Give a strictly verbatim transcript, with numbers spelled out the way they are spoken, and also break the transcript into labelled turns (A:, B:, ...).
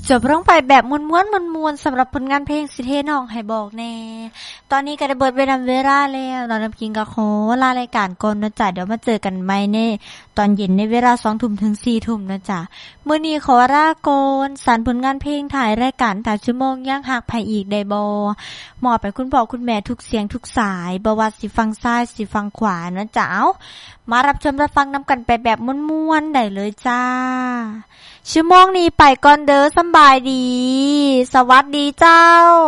A: จบลงไปแบบม้วนๆมวนๆสำหรับผลงานเพลงสิเทน้องให้บอกแน่ตอนนี้ก็ได้เบิดเวลาเวลาแล้วน้องน้ำกินก็ขอลารายการก่อนนะจ๊ะเดี๋ยวมาเจอกันใหม่ในตอนเย็นในเวลา สองทุ่ม ถึง สี่ทุ่มนะจ๊ะมื้อนี้ขอลาก่อนสานผลงานเพลงถ่ายรายการแต่ชั่วโมงยังหักไผอีกได้บ่มอบให้คุณพ่อคุณแม่ทุกเสียงทุกสายบ่ว่าสิฟังซ้ายสิฟังขวานะจ๊ะมารับชมรับฟังนํกันไปแบบม่วนๆได้เลยจ้าชั่วโมงนี้ไปก่อนเด้อสำบายดีสวัสดีเจ้า